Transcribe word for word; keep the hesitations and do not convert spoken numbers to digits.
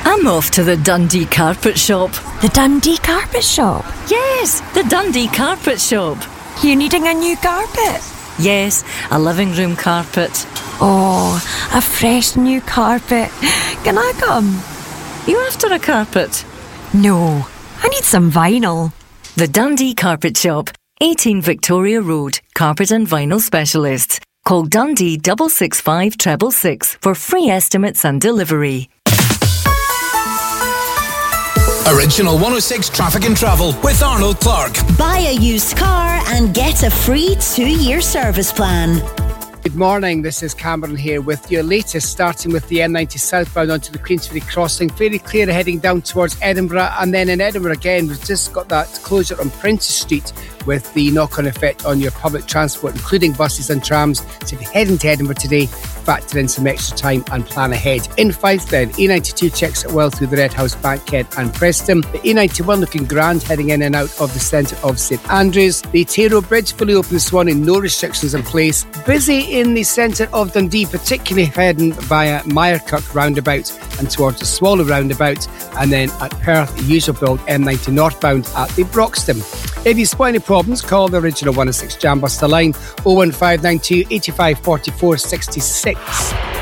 I'm off to the Dundee Carpet Shop. The Dundee Carpet Shop? Yes, the Dundee Carpet Shop. You needing a new carpet? Yes, a living room carpet. Oh, a fresh new carpet. Can I come? You after a carpet? No, I need some vinyl. The Dundee Carpet Shop, eighteen Victoria Road, carpet and vinyl specialists. Call Dundee six six five six six six for free estimates and delivery. Original one oh six Traffic and Travel with Arnold Clark. Buy a used car and get a free two-year service plan. Good morning, this is Cameron here with your latest, starting with the M ninety southbound onto the Queensferry crossing. Very clear heading down towards Edinburgh, and then in Edinburgh again, we've just got that closure on Prentice Street with the knock-on effect on your public transport, including buses and trams. So if you're heading to Edinburgh today, factor in some extra time and plan ahead. In Fife then, E ninety-two checks it well through the Red House, Bankhead and Preston. The E ninety-one looking grand heading in and out of the centre of St Andrews. The Tayroe Bridge fully open this morning, no restrictions in place. Busy in the centre of Dundee, particularly heading via Myrekirk roundabout and towards the Swallow roundabout, and then at Perth, the usual build M ninety northbound at the Broxton. If you spot any problems, call the original one oh six Jambuster line oh one five nine two, eight five four four, six six.